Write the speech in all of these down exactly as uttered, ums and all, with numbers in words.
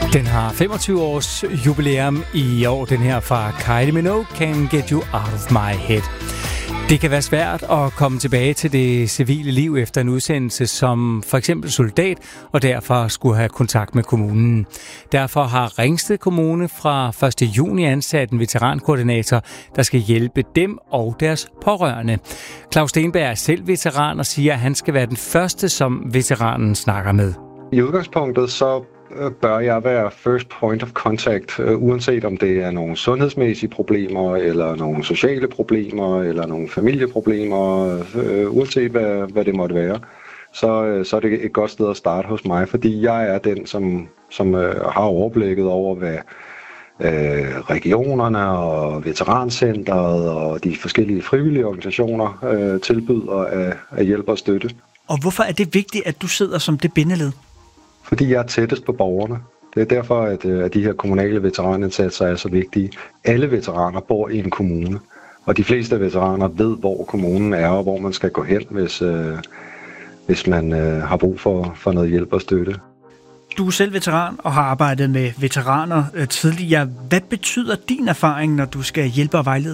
Den har femogtyve års jubilæum i år, den her fra Kylie Minogue, Can Get You Out of My Head. Det kan være svært at komme tilbage til det civile liv efter en udsendelse som for eksempel soldat, og derfor skulle have kontakt med kommunen. Derfor har Ringsted Kommune fra første juni ansat en veterankoordinator, der skal hjælpe dem og deres pårørende. Claus Stenberg er selv veteran og siger, at han skal være den første, som veteranen snakker med. I udgangspunktet så bør jeg være first point of contact, uanset om det er nogle sundhedsmæssige problemer, eller nogle sociale problemer, eller nogle familieproblemer, uanset hvad, hvad det måtte være, så, så er det et godt sted at starte hos mig, fordi jeg er den, som, som har overblikket over, hvad øh, regionerne og veterancentret og de forskellige frivillige organisationer øh, tilbyder af, af hjælp og støtte. Og hvorfor er det vigtigt, at du sidder som det bindeled? Fordi jeg er tættest på borgerne. Det er derfor, at, at de her kommunale veteranindsatser er så vigtige. Alle veteraner bor i en kommune, og de fleste veteraner ved, hvor kommunen er, og hvor man skal gå hen, hvis, øh, hvis man øh, har brug for, for noget hjælp og støtte. Du er selv veteran og har arbejdet med veteraner øh, tidligere. Hvad betyder din erfaring, når du skal hjælpe og vejlede?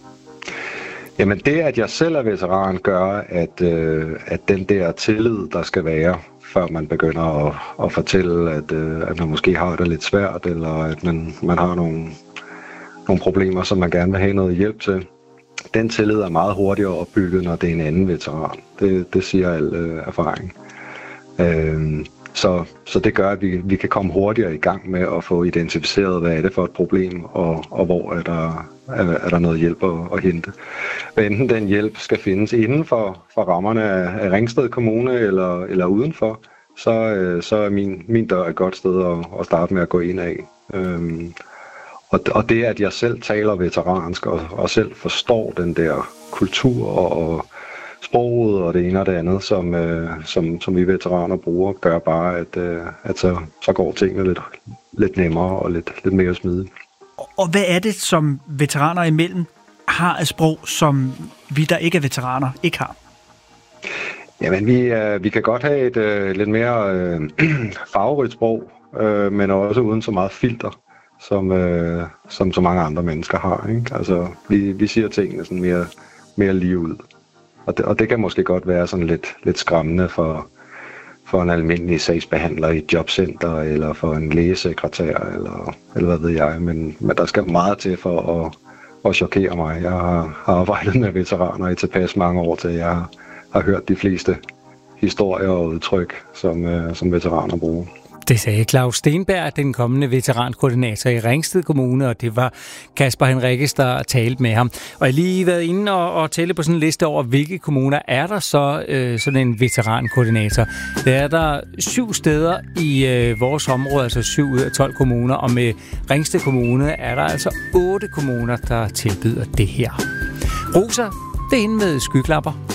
Jamen det, at jeg selv er veteran, gør, at, øh, at den der tillid, der skal være, før man begynder at, at fortælle, at, øh, at man måske har det lidt svært, eller at man, man har nogle, nogle problemer, som man gerne vil have noget hjælp til. Den tillid er meget hurtigere opbygget, når det er en anden veteran. Det, det siger al øh, erfaring. Øh, så, så det gør, at vi, vi kan komme hurtigere i gang med at få identificeret, hvad er det for et problem, og, og hvor er der, er, er der noget hjælp at, at hente. Hvad enten den hjælp skal findes inden for, for rammerne af, af Ringsted Kommune eller, eller udenfor, så, øh, så er min, min dør et godt sted at, at starte med at gå ind af. Øhm, og, og det, at jeg selv taler veteransk og, og selv forstår den der kultur og, og sproget og det ene og det andet, som, øh, som, som vi veteraner bruger, gør bare, at, øh, at så, så går tingene lidt, lidt nemmere og lidt, lidt mere smidigt. Og hvad er det, som veteraner imellem har et sprog, som vi, der ikke er veteraner, ikke har? Jamen, vi, øh, vi kan godt have et øh, lidt mere øh, farverigt sprog, øh, men også uden så meget filter, som, øh, som så mange andre mennesker har. Ikke? Altså, vi, vi siger tingene sådan mere, mere lige ud. Og det, og det kan måske godt være sådan lidt, lidt skræmmende for, for en almindelig sagsbehandler i et jobcenter, eller for en lægesekretær, eller, eller hvad ved jeg. Men, men der skal meget til for at, at chokere mig. Jeg har, har arbejdet med veteraner i tilpas mange år til, jeg har, har hørt de fleste historier og udtryk, som, øh, som veteraner bruger. Det sagde Claus Stenberg, den kommende veterankoordinator i Ringsted Kommune, og det var Kasper Henriques, der talte med ham. Og jeg har lige været inde og, og tælle på sådan en liste over, hvilke kommuner er der så øh, sådan en veterankoordinator. Der er der syv steder i øh, vores område, altså syv ud af tolv kommuner, og med Ringsted Kommune er der altså otte kommuner, der tilbyder det her. Rosa, det er inde med skyklapper.